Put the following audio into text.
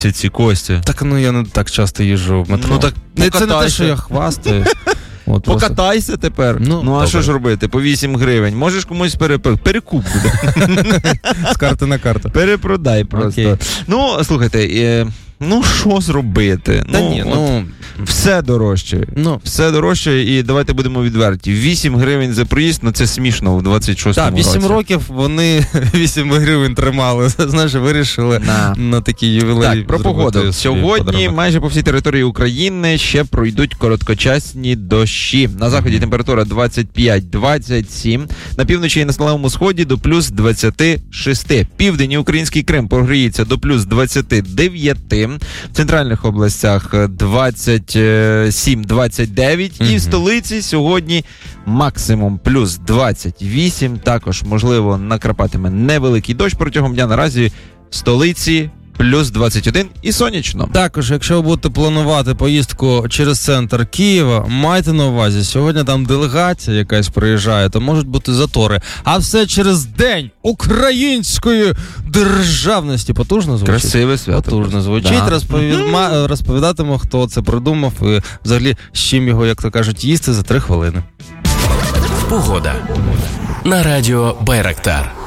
ці Костя? Так, я не так часто їжджу в метро. Ну так це не те, що я хвастаю. Покатайся тепер. А що ж робити? По 8 гривень. Можеш комусь перекуп буде. З карти на карту. Перепродай просто. Okay. Слухайте, що зробити? Все дорожче. Все дорожче, і давайте будемо відверті. 8 гривень за проїзд, це смішно в 26-му році. Так, 8 років вони 8 гривень тримали. Знаєш, вирішили на такий ювілей. Так, про погоду. Сьогодні майже по всій території України ще пройдуть короткочасні дощі. На заході температура 25-27, на півночі і на Славному Сході до плюс 26. Південь і Український Крим прогріється до плюс 29. В центральних областях 27-29. І в столиці сьогодні максимум плюс 28. Також, можливо, накрапатиме невеликий дощ протягом дня. Наразі в столиці плюс 21 і сонячно. Також, якщо ви будете планувати поїздку через центр Києва, майте на увазі, сьогодні там делегація якась приїжджає, то можуть бути затори. А все через День української державності. Потужно звучить? Красиве свято. Потужно звучить. Да. Розповідатиму, хто це придумав і взагалі з чим його, як то кажуть, їсти за 3 хвилини. Погода на радіо Байрактар.